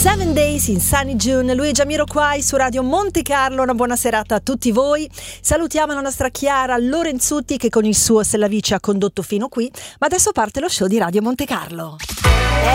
7 Days in Sunny June, lui è Jamiroquai su Radio Monte Carlo. Una buona serata a tutti voi. Salutiamo la nostra Chiara Lorenzutti che con il suo Se la Vici ha condotto fino qui, ma adesso parte lo show di Radio Monte Carlo.